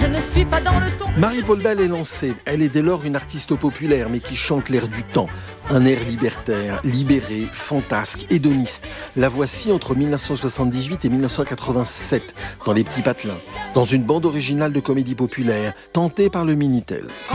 je ne suis pas dans le ton. Marie-Paul Bell est lancée. Elle est dès lors une artiste populaire, mais qui chante l'air du temps. Un air libertaire, libéré, fantasque, hédoniste. La voici entre 1978 et 1987, dans Les Petits Patelins, dans une bande originale de comédie populaire, tentée par le Minitel.